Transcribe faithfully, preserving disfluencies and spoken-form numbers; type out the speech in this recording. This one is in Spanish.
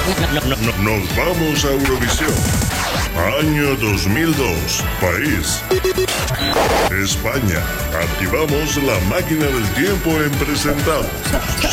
Nos vamos a Eurovisión. Año dos mil dos. País: España. Activamos la máquina del tiempo en presentados.